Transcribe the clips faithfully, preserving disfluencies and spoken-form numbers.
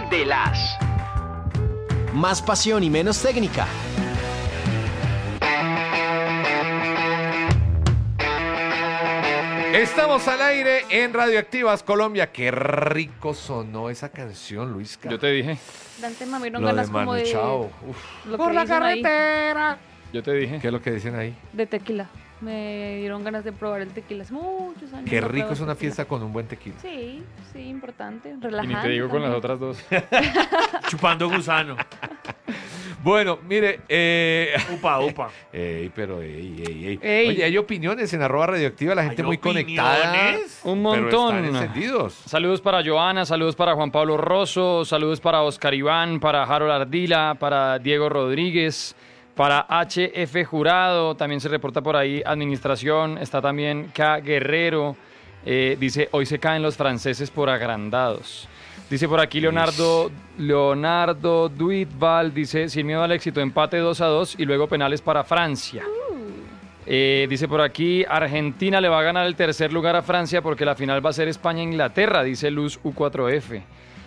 de las. Más pasión y menos técnica. Estamos al aire en Radioactivas Colombia. Qué rico sonó esa canción, Luisca. Yo te dije. Dante Mami, no Lo ganas de como Manu de... Chao. Uf. lo Por que la dicen ahí, carretera. Yo te dije. ¿Qué es lo que dicen ahí? de tequila. Me dieron ganas de probar el tequila hace muchos años. Qué no rico pruebo es una tequila. fiesta con un buen tequila. Sí, sí, importante. Y Relajante. ni te digo con las también. otras dos. Chupando gusano. Bueno, mire, eh... Upa, upa. Ey, pero ey, ey, ey. Ey. Oye, hay opiniones en arroba radioactiva, la gente ¿Hay muy conectada. opiniones? Un Pero montón. están encendidos. Saludos para Joana, saludos para Juan Pablo Rosso, saludos para Oscar Iván, para Harold Ardila, para Diego Rodríguez, para H F Jurado, también se reporta por ahí Administración, está también K Guerrero, eh, dice, hoy se caen los franceses por agrandados. Dice por aquí Leonardo, Leonardo Duitval, dice, sin miedo al éxito, empate dos a dos y luego penales para Francia. Eh, dice por aquí, Argentina le va a ganar el tercer lugar a Francia porque la final va a ser España-Inglaterra, dice Luz U cuatro F.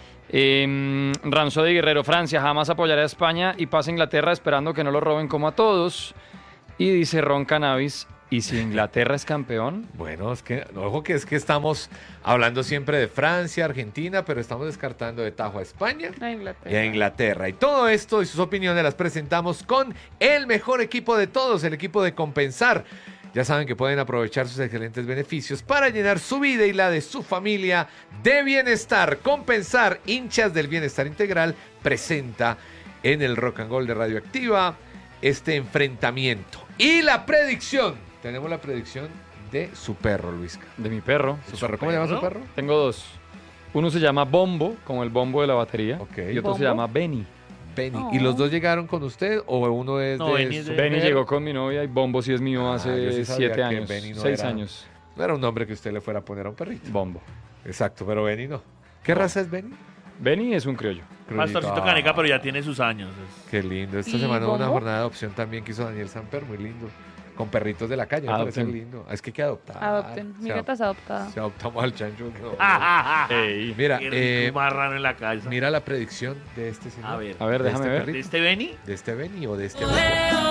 Eh, Ramso de Guerrero, Francia jamás apoyará a España y pasa a Inglaterra esperando que no lo roben como a todos. Y dice Ron Cannabis, ¿y si Inglaterra es campeón? Bueno, es que, ojo que es que estamos hablando siempre de Francia, Argentina, pero estamos descartando de tajo a España A y Inglaterra. a Inglaterra. Y todo esto y sus opiniones las presentamos con el mejor equipo de todos, el equipo de Compensar. Ya saben que pueden aprovechar sus excelentes beneficios para llenar su vida y la de su familia de bienestar. Compensar, hinchas del bienestar integral, presenta en el Rock and Roll de Radioactiva este enfrentamiento. Y la predicción, tenemos la predicción de su perro, Luisca. De mi perro. ¿Su perro? ¿Cómo se llama su perro? Tengo dos. Uno se llama Bombo, como el bombo de la batería. Ok. Y otro se ¿Bombo? llama Benny. Benny. Oh. ¿Y los dos llegaron con usted o uno es No, de Benny es su de- Benny perro? llegó con mi novia y Bombo sí es mío Ah, hace yo sí sabía siete que años. Benny no seis era- años. No era un nombre que usted le fuera a poner a un perrito. Bombo. Exacto, pero Benny no. ¿Qué raza es Benny? Benny es un criollo. Pastorcito Ah, Caneca, pero ya tiene sus años. Qué lindo. Esta ¿Y semana hubo una Bombo? jornada de adopción también que hizo Daniel Samper, muy lindo. Con perritos de la calle, me parece Adopten. lindo. Es que hay que adoptar. Adopten. Mi Se gata es adoptada. Si adoptamos al chancho. no. Ah, Ey. Mira, Qué eh, rico marrano en la cabeza. mira la predicción de este señor. A ver. A ver, de déjame este ver. perrito. ¿De este Benny? ¿De este Benny o de este otro?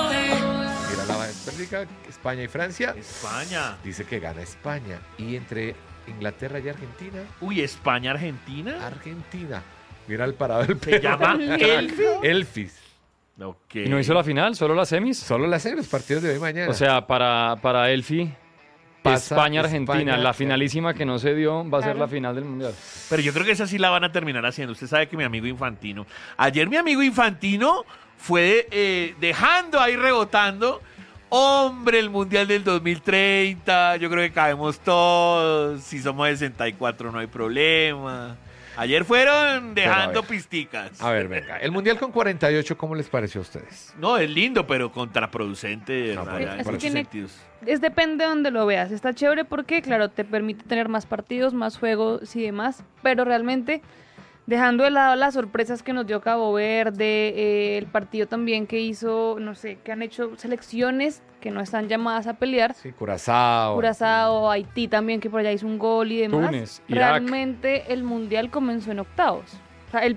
Mira la perdica, España y Francia. España. Dice que gana España. Y entre Inglaterra y Argentina, Uy, España-Argentina. Argentina. Mira el parado del Se perro. llama Elfi. Elfis. Ok. ¿Y no hizo la final? ¿Solo las semis? Solo las series, los partidos de hoy y mañana. O sea, para, para Elfi, Pasa España-Argentina, España. la finalísima que no se dio, va a ser Claro. la final del Mundial. Pero yo creo que esa sí la van a terminar haciendo. Usted sabe que mi amigo Infantino. Ayer mi amigo Infantino fue eh, dejando ahí rebotando. Hombre, el Mundial del dos mil treinta. Yo creo que cabemos todos. Si somos sesenta y cuatro no hay problema. Ayer fueron dejando ver. pisticas. A ver, venga. El Mundial con cuarenta y ocho, ¿cómo les pareció a ustedes? No, es lindo, pero contraproducente de No, verdad, por- ya, en es que muchos tiene- sentidos. Es depende de donde lo veas. Está chévere porque, claro, te permite tener más partidos, más juegos y demás. Pero realmente, dejando de lado las sorpresas que nos dio Cabo Verde, eh, el partido también que hizo, no sé, que han hecho selecciones que no están llamadas a pelear. Sí, Curazao. Curazao, Haití también, que por allá hizo un gol y demás. Túnez, Irak. Realmente el Mundial comenzó en octavos. O sea, el,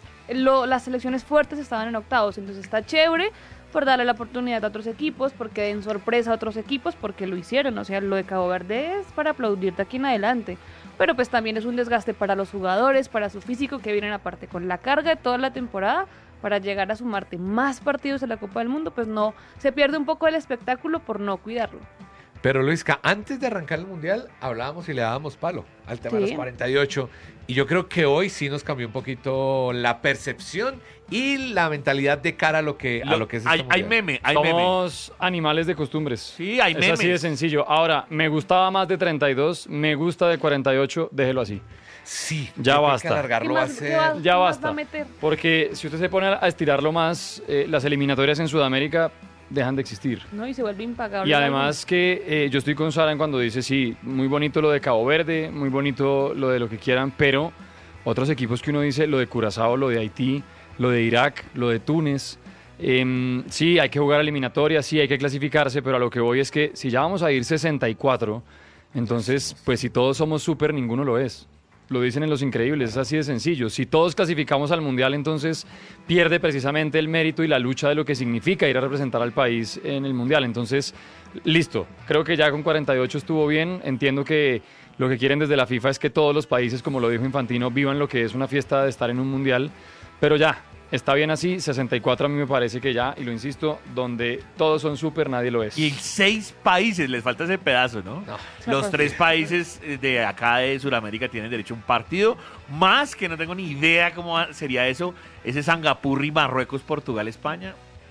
lo- las selecciones fuertes estaban en octavos. Entonces está chévere por darle la oportunidad a otros equipos, porque den sorpresa a otros equipos, porque lo hicieron. O sea, lo de Cabo Verde es para aplaudir de aquí en adelante. Pero pues también es un desgaste para los jugadores, para su físico, que vienen aparte con la carga de toda la temporada para llegar a sumarte más partidos en la Copa del Mundo, pues no, se pierde un poco el espectáculo por no cuidarlo. Pero Luisca, antes de arrancar el Mundial, hablábamos y le dábamos palo al tema de Sí. los cuarenta y ocho. Y yo creo que hoy sí nos cambió un poquito la percepción y la mentalidad de cara a lo que, a lo que es este hay, hay Mundial. meme, hay meme. Somos animales de costumbres. Sí, hay Es memes. así de sencillo. Ahora, me gustaba más de treinta y dos, me gusta de cuarenta y ocho, déjelo así. Sí, Ya yo creo basta. que alargarlo va a ¿Qué ser... más- Ya qué más basta. va a meter? Porque si usted se pone a estirarlo más, eh, las eliminatorias en Sudamérica dejan de existir. ¿No? Y se vuelve impagable. Y además que eh, yo estoy con Sara en cuando dice, sí, muy bonito lo de Cabo Verde, muy bonito lo de lo que quieran, pero otros equipos que uno dice, lo de Curazao, lo de Haití, lo de Irak, lo de Túnez, em, sí, hay que jugar eliminatorias, sí, hay que clasificarse, pero a lo que voy es que si ya vamos a ir sesenta y cuatro, entonces, pues si todos somos súper, ninguno lo es. lo dicen en Los Increíbles, es así de sencillo. Si todos clasificamos al Mundial, entonces pierde precisamente el mérito y la lucha de lo que significa ir a representar al país en el Mundial. Entonces, listo, creo que ya con cuarenta y ocho estuvo bien. Entiendo que lo que quieren desde la FIFA es que todos los países, como lo dijo Infantino, vivan lo que es una fiesta de estar en un Mundial, pero ya, está bien así. Sesenta y cuatro a mí me parece que ya, y lo insisto, donde todos son súper, nadie lo es. Y seis países, les falta ese pedazo, ¿no? No. Los tres países de acá de Sudamérica tienen derecho a un partido, más que no tengo ni idea cómo sería eso, ese Singapur, Marruecos, Portugal, España.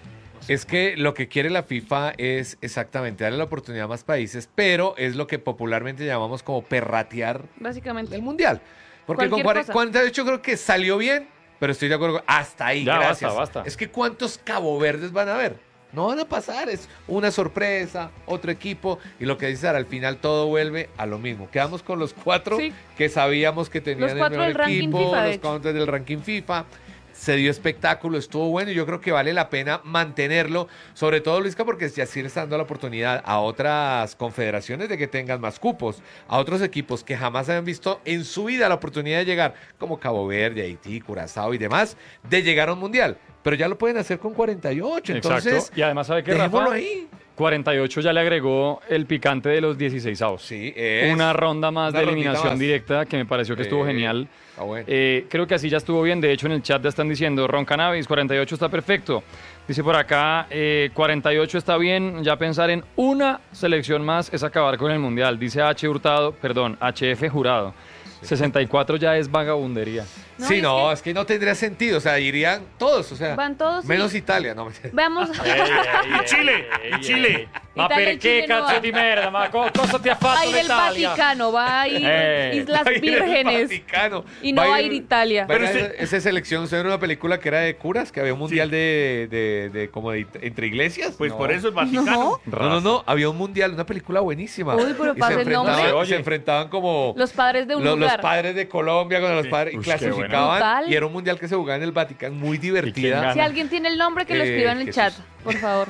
Es que lo que quiere la FIFA es exactamente darle la oportunidad a más países, pero es lo que popularmente llamamos como perratear Básicamente. el Mundial. Porque con Cualquier cosa. cuarenta y ocho creo que salió bien, pero estoy de acuerdo. Hasta ahí, Ya, gracias. basta, basta. Es que ¿cuántos Cabo Verdes van a haber? No van a pasar, es una sorpresa, otro equipo, y lo que dice Sara, al final todo vuelve a lo mismo. Quedamos con los cuatro Sí. que sabíamos que tenían Los el cuatro mejor del ranking equipo, FIFA, de los hecho. cuatro del ranking FIFA. Se dio espectáculo, estuvo bueno y yo creo que vale la pena mantenerlo, sobre todo, Luisca, porque ya sí le está dando la oportunidad a otras confederaciones de que tengan más cupos, a otros equipos que jamás habían visto en su vida la oportunidad de llegar, como Cabo Verde, Haití, Curazao y demás, de llegar a un mundial. Pero ya lo pueden hacer con cuarenta y ocho, entonces Exacto. Y además, ¿sabe qué, dejémoslo Rafa? ahí. cuarenta y ocho ya le agregó el picante de los dieciseisavos. Sí, es Una ronda más una de rondita eliminación más. directa que me pareció que estuvo Eh, genial. ah, bueno. Eh, creo que así ya estuvo bien. De hecho, en el chat ya están diciendo, Ron Cannabis, cuarenta y ocho está perfecto. Dice por acá, eh, cuarenta y ocho está bien. Ya pensar en una selección más es acabar con el Mundial. Dice H. Hurtado, perdón, H F Jurado. sesenta y cuatro ya es vagabundería. No, sí, y es no, que- es que no tendría sentido, o sea, irían todos, o sea, Van todos y- menos Italia, no. Veamos. Y Chile, y Chile. Ma Italia e perché Cile no cazzo va. di merda? Ma co- cosa ti ha Va a fatto ir el l'Italia? Vaticano, va a ir Eh. Islas Va a ir el Vírgenes. Vaticano. Y no va a ir Italia. Pero Pero esa, usted- esa selección, ¿usted vio una película que era de curas? Que había un mundial de, de, de, como de entre iglesias. Pues No. por eso el Vaticano. No. No, no, no, había un mundial, una película buenísima. Uy, pero Y pasa se el nombre. enfrentaban, Se se oye. enfrentaban como Los padres de un lo- los, lugar. padres de Colombia con los padres y Uy, qué clasificaban. Brutal. Y era un mundial que se jugaba en el Vaticano, muy ¿Y quién divertida. gana? Si alguien tiene el nombre, que lo Eh, escriba en el Jesús. chat, por favor.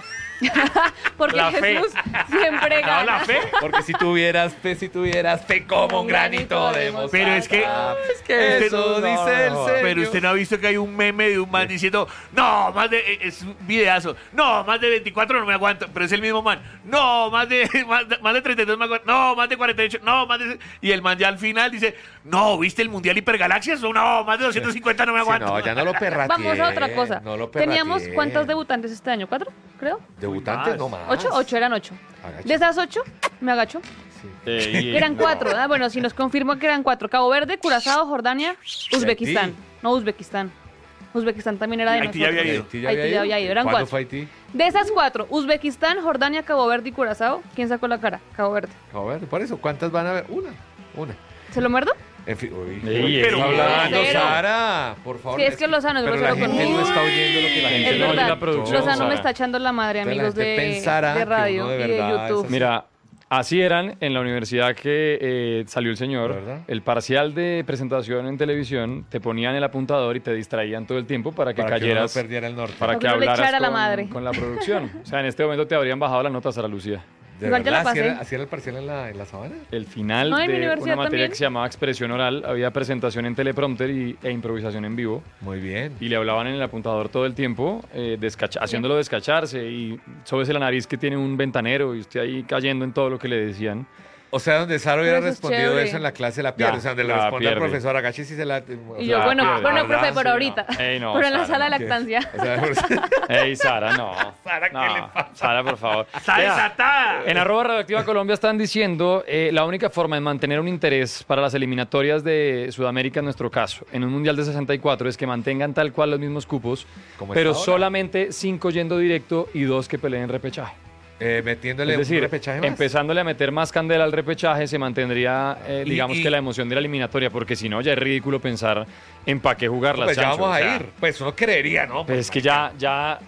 Porque La fe. Jesús siempre ¿No, gana. la fe? Porque si tuvieras fe, si tuvieras fe como un granito de mostaza. Pero es que- es que usted- eso no, dice no, el Señor. Pero usted no ha visto que hay un meme de un man diciendo, no, más de, eh, es un videazo, no, más de veinticuatro no me aguanto, pero es el mismo man, no, más de, más de, más de treinta y dos me aguanto, no, más de cuarenta y ocho, no, más de... Y el man ya al final dice, no, ¿viste el Mundial Hipergalaxias? No, más de doscientos cincuenta no me Sí, aguanto. no, ya no lo perrateé. Vamos a otra cosa. No lo Teníamos perrateé. cuántos debutantes este año, cuatro, creo. Debutantes, Más. no más. ¿Ocho? Ocho, eran ocho. Agacha. De esas ocho, me agacho. Eh, y- Eran no. cuatro. Ah, bueno, si nos confirmó que eran cuatro. Cabo Verde, Curazao, Jordania, Uzbekistán. Haití. No, Uzbekistán. Uzbekistán también era de Haití ya nosotros. había ido. Haití ya Haití había ya había ido, eran ¿Cuándo cuatro. fue Haití? De esas cuatro, Uzbekistán, Jordania, Cabo Verde y Curazao, ¿quién sacó la cara? Cabo Verde. A ver, por eso, ¿cuántas van a haber? Una, una. ¿Se lo muerdo? En fin, uy, Ey, pero- está hablando, Cero. Sara, por favor. Sí, es que Lozano es Pero grosero la gente conmigo. no está oyendo lo que la Es gente Es no oye verdad. la producción, Lozano me Sara. está echando la madre, Entonces, la amigos gente de, pensará de que radio uno de y de verdad es YouTube. así. Mira, así eran en la universidad que eh, salió el señor. ¿Verdad? El parcial de presentación en televisión, te ponían el apuntador y te distraían todo el tiempo para que para que cayeras, uno perdiera el norte. para Para que que no le hablaras echara la con, madre. con la producción. O sea, en este momento te habrían bajado la nota, Sara Lucía. ¿De Igual ya la verdad? ¿Así pasé. era, así era el parcial en la, en la sabana? El final No, en mi de una universidad materia también. que se llamaba expresión oral, había presentación en teleprompter y, e improvisación en vivo. Muy bien. Y le hablaban en el apuntador todo el tiempo, eh, descacha- haciéndolo descacharse y sóbese la nariz que tiene un ventanero y usted ahí cayendo en todo lo que le decían. O sea, donde Sara hubiera Pero eso es respondido chévere. eso en la clase la pierde. Ya, o sea, donde le la responde al pierde. profesor Agachi si se la... o Y sea, yo, bueno, pierde. bueno, ¿verdad? profe, pero Sí, ahorita. no. Ey, no, pero en la Sara, sala de no. lactancia. O sea, Ey, Sara, no. Sara, ¿qué No, le pasa? Sara, por favor. Está Vea, desatada. En arroba radioactiva Colombia están diciendo eh, la única forma de mantener un interés para las eliminatorias de Sudamérica en nuestro caso, en un mundial de sesenta y cuatro, es que mantengan tal cual los mismos cupos, Como pero está ahora. solamente cinco yendo directo y dos que peleen repechaje. eh, metiéndole Es decir, un repechaje más. empezándole a meter más candela al repechaje, se mantendría, eh, Y- digamos y- que la emoción de la eliminatoria, porque si no, ya es ridículo pensar en para qué jugar las Pues ya Champions, vamos a o sea, ir. Pues uno creería, ¿no? Pues es que ya, ya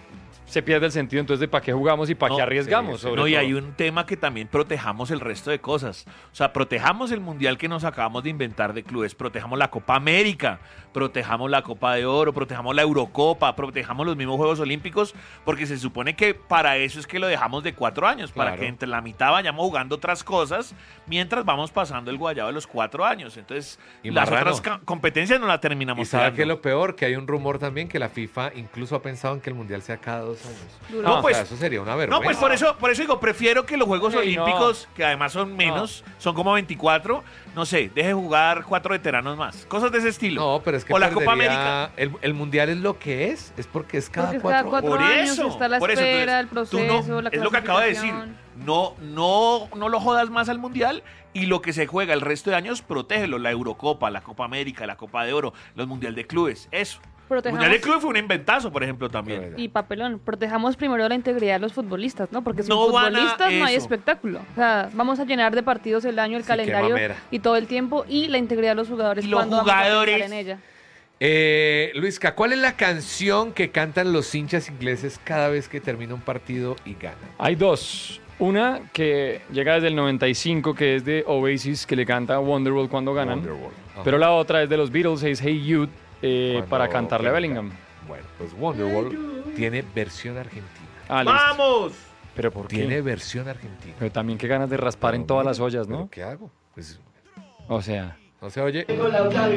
se pierde el sentido entonces de para qué jugamos y para qué No, arriesgamos. sí, sobre No, y todo. hay un tema que también protejamos el resto de cosas. O sea, protejamos el mundial que nos acabamos de inventar de clubes, protejamos la Copa América, protejamos la Copa de Oro, protejamos la Eurocopa, protejamos los mismos Juegos Olímpicos, porque se supone que para eso es que lo dejamos de cuatro años, para Claro. que entre la mitad vayamos jugando otras cosas mientras vamos pasando el guayabo de los cuatro años. Entonces, Y las Marrano. otras ca- competencias no las Y terminamos sabe tirando. que lo peor, que hay un rumor también que la FIFA incluso ha pensado en que el mundial sea cada dos años. Duro. No, O pues- sea, eso sería una No, vergüenza. pues por eso, por eso digo, prefiero que los Juegos Ey, no. Olímpicos, que además son menos, son como veinticuatro, no sé, deje jugar cuatro veteranos más. Cosas de ese estilo. No, pero es que O la Copa perdería- América. El, el mundial es lo que es, es porque es cada Porque es cuatro cada cuatro Por años, eso, está la por eso, espera, entonces, el tú no- proceso, la es lo que acabo de decir. clasificación. No, no, no lo jodas más al mundial y lo que se juega el resto de años, protégelo. La Eurocopa, la Copa América, la Copa de Oro, los Mundial de Clubes, eso. El Protejamos- Mundial de Clubes fue un inventazo, por ejemplo, también. Y papelón, protejamos primero la integridad de los futbolistas, ¿no? Porque sin No van a futbolistas no hay eso. espectáculo. O sea, vamos a llenar de partidos el año, el Sí, qué calendario mamera. y todo el tiempo y la integridad de los jugadores. Y los cuando vamos a pensar jugadores. en ella. Eh, Luisca, ¿cuál es la canción que cantan los hinchas ingleses cada vez que termina un partido y ganan? Hay dos. Una que llega desde el noventa y cinco, que es de Oasis, que le canta Wonderwall cuando ganan. Wonderwall. Ajá. Pero la otra es de los Beatles, es Hey Jude, eh, Cuando para cantarle a ganan. Bellingham. Bueno, pues Wonderwall tiene versión argentina. Ah, listo. ¡Vamos! Pero ¿por qué? Tiene versión argentina. Pero también qué ganas de raspar en todas las ollas, ¿Pero ¿no? qué hago? Pues O sea, no se oye. Tengo la otra